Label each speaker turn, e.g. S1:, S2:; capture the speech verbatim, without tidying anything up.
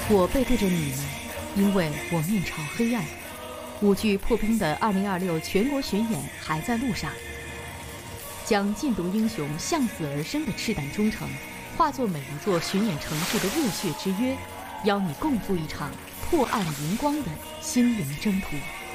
S1: 我背对着你们，因为我面朝黑暗。五句破冰的二零二六全国巡演还在路上，将禁毒英雄向死而生的赤胆忠诚，化作每一座巡演城市的热血之约，邀你共赴一场破暗荧光的心灵征途。